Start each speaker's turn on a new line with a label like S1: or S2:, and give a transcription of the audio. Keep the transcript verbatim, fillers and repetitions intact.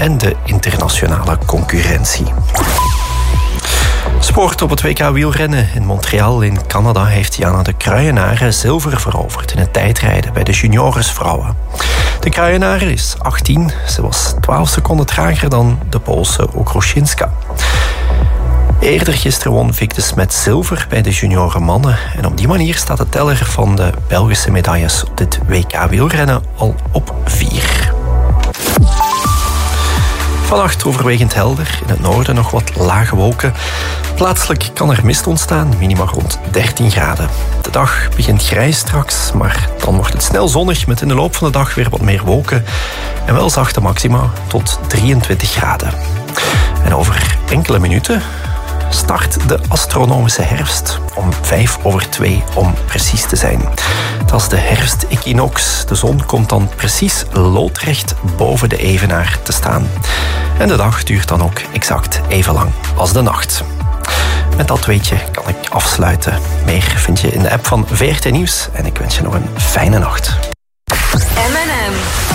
S1: en de internationale concurrentie. Sport op het W K wielrennen in Montreal in Canada heeft Jana de Kruijenare zilver veroverd in het tijdrijden bij de junioresvrouwen. De Kruijenare is achttien, ze was twaalf seconden trager dan de Poolse Okruszyńska. Eerder gisteren won Vic de Smet zilver bij de junioren mannen en op die manier staat de teller van de Belgische medailles op dit W K wielrennen al op vier. Vannacht overwegend helder, in het noorden nog wat lage wolken. Plaatselijk kan er mist ontstaan, minimaal rond dertien graden. De dag begint grijs straks, maar dan wordt het snel zonnig met in de loop van de dag weer wat meer wolken en wel zachte maxima tot drieëntwintig graden. En over enkele minuten start de astronomische herfst om vijf over twee om precies te zijn. Dat is de herfstequinox. De zon komt dan precies loodrecht boven de evenaar te staan. En de dag duurt dan ook exact even lang als de nacht. Met dat weetje kan ik afsluiten. Meer vind je in de app van V R T Nieuws en ik wens je nog een fijne nacht.
S2: M en M.